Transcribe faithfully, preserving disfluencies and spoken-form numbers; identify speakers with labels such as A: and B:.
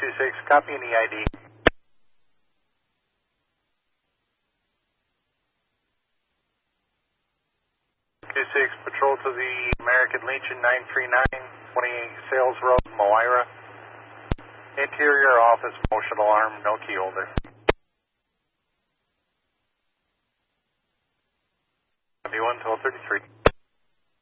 A: two six, copy an E I D. two six, patrol to the American Legion nine three nine, twenty-eight Sales Road, Moira. Interior office, motion alarm, no key holder. one twelve thirty-three.